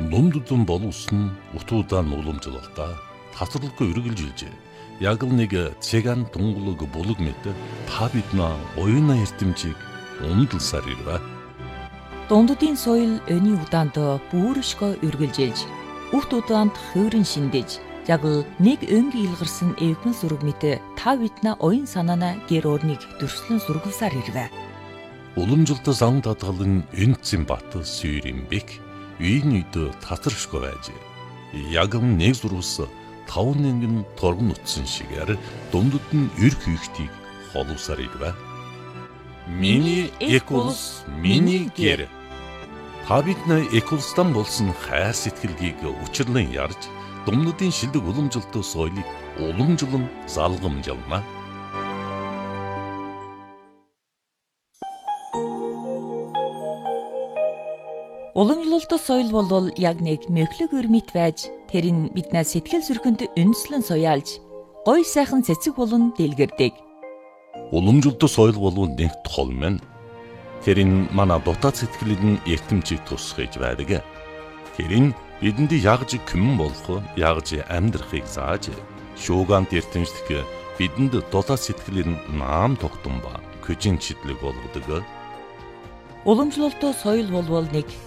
Нулимдудун боловсон утуудан уламжлалтаа тасралгүй үргэлжилжээ. Яг л нэг цэган тунгалаг булаг мэт та биднээ оюуна эрдэмжийг ундалсаар ирвэ. Дунддын соёл өний удаанд бүршгөө үргэлжилж, үхт удаанд хөөрөн шиндэж, яг л нэг өнгийн илгарсан эвгэн сүрэг мэт та биднээ оюун санаана гэр орныг дөрслөн сургалсаар ирвэ. Уламжлалт зан татгалын энцэн бат сүйрэмбек үйн үйд татаршгүй байж. Яг нэг зурвас 5 нэнгэн торгон утсан шигээр дундад нь эр хийхтийг холовсаар ирвэ. Миний эколс, миний гэр. Та бидний эколстан болсон хайр сэтгэлгийг учирлан ярьж, дундадын шилдэг уламжлалт соёлыг уламжлан залгамжлана. Уламжлалт соёл бол яг нэг мөхлөг өрмит байж, тэр нь биднээ сэтгэл зүрхэнд үндэслэн суяалж, гоё сайхан цэцэг болон дэлгэрдэг. Уламжлалт соёл бол нэг тол мэн. Тэр нь манай дотоод сэтгэлийн эртэмжийг тусгаж байдаг. Тэр нь бидэнд ягж күмэн болох, ягж амьдрахыг зааж, шуугант эртэмжлэх бидэнд дотоод сэтгэлийн наам тогтун ба күжин чидлэг болгодог. Уламжлалт соёл бол нэг